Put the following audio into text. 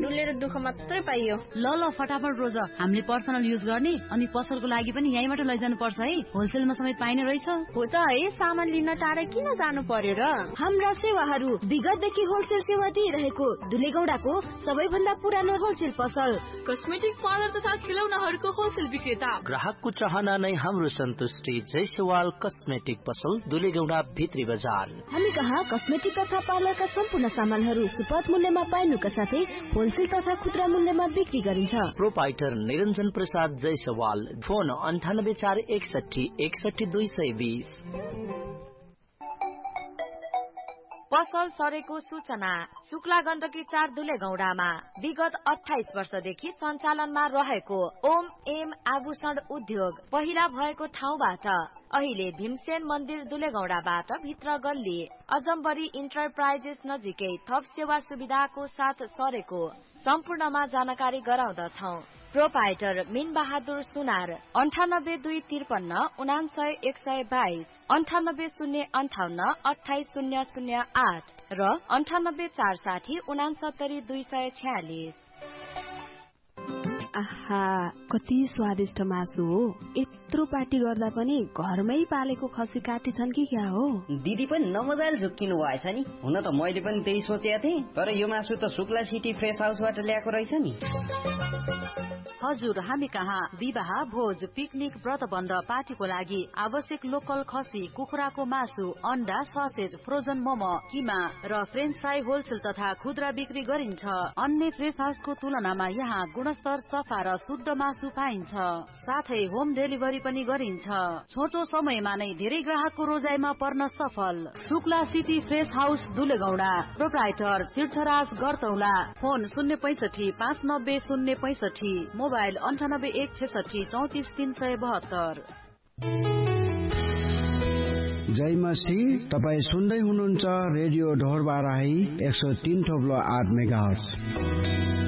डुलेर दुःख मात्रै पाइयो। ल फटाफट रोज, हामीले पर्सनल युज गर्ने अनि पसलको लागि पनि यहीँबाट लैजानु पर्छ है। होलसेलमा समेत पाइने रहेछ। हो त है, सामान लिन टाढा किन जानु पर्यो र? हाम्रा सेवाहरू विगतदेखि होलसेल सेवा दिइरहेको दुलेगौडाको सबैभन्दा पुरानो होलसेल पसल, कस्मेटिक पार्लर तथा खेलौनाहरूको होलसेल विक्रेता। ग्राहकको चाहना नै हाम्रो सन्तुष्टि। जयसवाल कस्मेटिक पसल, दुलेगौडा भित्री बजार। हामी कहाँ कस्मेटिक तथा पार्लरका सम्पूर्ण सामानहरू सुपथ मूल्यमा पाइनुका साथै होलसेल तथा खुद्रा मूल्यमा बिक्री गरिन्छ। प्रोपाइटर निरञ्जन प्रसाद जयसवाल। फोन 9841 61220। पसल सरेको सूचना। शुक्ला गण्डकी 4 दुलेगौडामा विगत 28 वर्षदेखि सञ्चालनमा रहेको ओम एम आभूषण उद्योग पहिला भएको ठाउँबाट अहिले भीमसेन मन्दिर दुलेगौडाबाट भित्र गल्ली अजम्बरी इन्टरप्राइजेस नजिकै थप सेवा सुविधाको साथ सरेको सम्पूर्णमा जानकारी गराउँदछौ। प्रोपाइटर मीन बहादुर सुनार 982553 99122 9805 28008 र 9846 69246। आहा, कति स्वादिष्ट मासु हो। यत्रो पार्टी गर्दा पनि घरमै पालेको खसी काटी छन् कि क्या हो? दिदी पनि नमजाले झुक्किनु भएछ नि। हुन त मैले पनि त्यही सोचेको थिएँ, तर यो मासु त शुक्ला सिटी फ्रेश हाउसबाट ल्याएको रहेछ नि। हजुर, हामी कहाँ विवाह, भोज, पिकनिक, व्रतबन्ध, पार्टीको लागि आवश्यक लोकल खसी, कुखुराको मासु, अन्डा, ससेज, फ्रोजन मोमो, किमा र फ्रेन्च फ्राई होलसेल तथा खुद्रा बिक्री गरिन्छ। अन्य फ्रेश हाउसको तुलनामा यहाँ गुणस्तर, सफा र शुद्ध मासु पाइन्छ। साथै होम डेलिभरी पनि गरिन्छ। छोटो समयमा नै धेरै ग्राहकको रोजाइमा पर्न सफल। Shukla city fresh house दुलेगौडा। Proprietor तीर्थराज गर्तौला। Phone 065 590 065, mobile 9816 34 372। जय मस्ती, तपाईँ सुन्दै हुनुहुन्छ रेडियो ढोरबाराही 103.8 मेगाहर्ज।